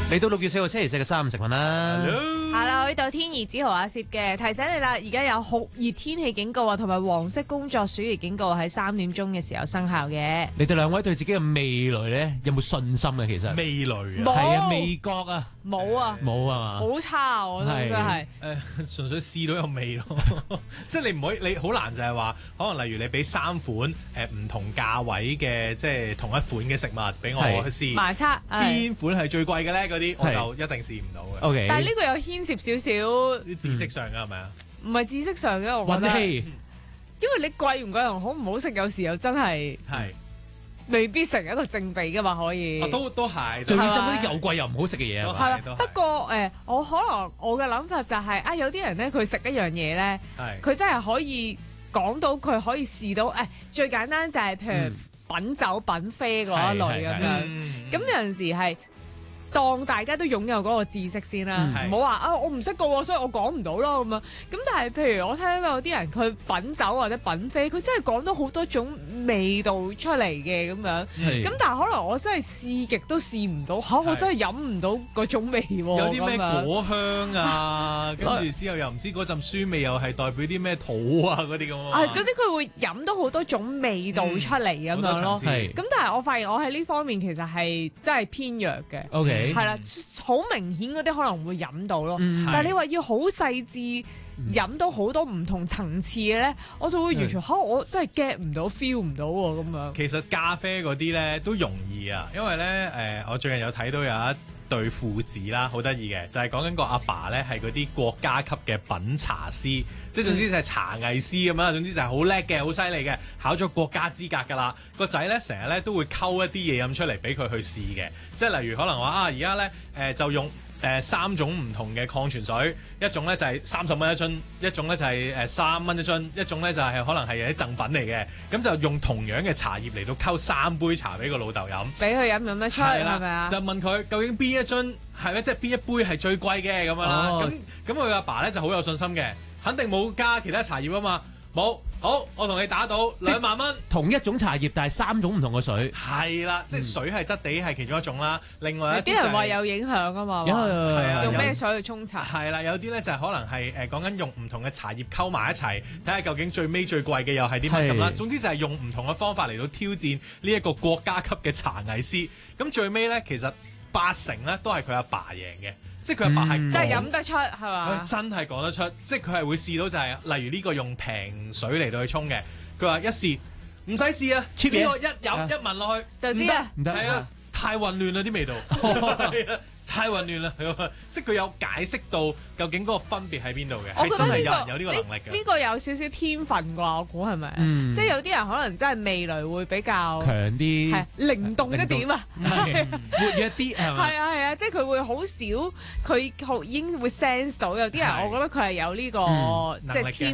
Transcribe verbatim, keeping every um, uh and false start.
嚟到六月四號星期四嘅三食份啦。 Hello， 呢度天兒子豪阿攝嘅提醒你啦，而家有酷熱天氣警告啊，同埋黃色工作暑熱警告喺三點鐘嘅時候生效嘅。 你哋兩位對自己嘅未來咧有冇信心啊？其實味蕾啊， 係啊，味覺啊， 冇啊， 冇啊嘛， 好差啊！我覺得真係誒，純粹試到有味咯，即係你唔可以，你好難就係話，可能例如你俾三款誒唔同價位嘅，即係同一款嘅食物俾我去試， 盲測邊款係最貴嘅咧？嗰啲我就一定試唔到嘅。 O K， 但係呢個有牽涉少少啲知識上嘅係咪啊？ 唔係知識上嘅，我覺得， 運氣， 因為你貴唔貴同好唔好食，有時候真係係未必成一個正比噶嘛，可以。 啊，都都係， 仲要浸嗰啲又貴又唔好食嘅嘢啊嘛。 係啦，不過誒，我可能我嘅諗法就係啊，有啲人咧佢食一樣嘢咧，佢真係可以講到佢可以試到誒，最簡單就係譬如品酒品啡嗰一類咁樣，咁有陣時係。當大家都擁有嗰個知識先啦，唔好話啊我唔識個喎，所以我講唔到咯咁樣。咁但係譬如我聽到有啲人佢品酒或者品啡，佢真係講到好多種味道出嚟嘅咁樣。咁但係可能我真係試極都試唔到，嚇我真係飲唔到嗰種味喎。 有啲咩果香啊，跟住之後又唔知嗰陣酸味又係代表啲咩土啊嗰啲咁啊。 總之佢會飲到好多種味道出嚟咁樣咯。咁但係我發現我喺呢方面其實係真係偏弱嘅。 O K。 係啦，好明顯嗰啲可能會飲到咯，嗯、但係你話要好細緻飲到好多唔同層次嘅咧，我就會完全嚇、嗯、我真係 get 唔到 feel 唔到喎咁樣。 其實咖啡嗰啲咧都容易啊，因為咧誒、呃，我最近有睇到有一對父子啦，好得意嘅，就係講緊個阿爸咧係嗰啲國家級嘅品茶師，即係總之就係茶藝師咁樣，總之就係好叻嘅，好犀利嘅，考咗國家資格㗎啦。個仔咧成日咧都會溝一啲嘢飲出嚟俾佢去試嘅，即係例如可能話啊，而家咧誒就用誒、呃、三種唔同嘅礦泉水，一種咧就係三十蚊一樽，一種咧就係誒三蚊一樽，一種咧就係、是、可能係有啲贈品嚟嘅，咁就用同樣嘅茶葉嚟到溝三杯茶俾個老豆飲，俾佢飲飲得出係咪啊？ 就問佢究竟邊一樽係咧，即係邊一杯係最貴嘅咁樣啦。咁咁佢阿爸咧就好有信心嘅，肯定冇加其他茶葉啊嘛，冇。好，我同你打賭兩萬蚊， 同一種茶葉，但係三種唔同嘅水。 係啦，即係水係質地係其中一種啦。另外一啲、就係、 啲人話有影響啊嘛， 係啊， 用咩水去沖茶？ 係啦，有啲咧就係可能係誒講緊用唔同嘅茶葉溝埋一齊，睇下究竟最尾最貴嘅又係啲乜咁啦。總之就係用唔同嘅方法嚟到挑戰呢一個國家級嘅茶藝師。咁最尾咧，其實八成咧都係佢阿爸贏嘅。即係佢阿爸係真係飲得出係嘛？ 佢真係講得出，即係佢係會試到就係、是，例如呢個用平水嚟到去沖嘅，佢話一試唔使試啊，呢個一飲、啊、一聞落去就知啊， 唔得，係啊，太混亂啦啲味道。太混亂啦，即係佢有解釋到究竟嗰個分別喺邊度嘅，係真係有人有呢個能力嘅。 呢、呢個有少少天分啩，我估係咪？嗯、即係有啲人可能真係味蕾會比較強啲， 係靈動一點啊， 活躍啲係咪？ 係啊係啊，即係佢會好少，佢已經會 sense 到有啲人，我覺得佢係有呢、呢個、嗯、即係天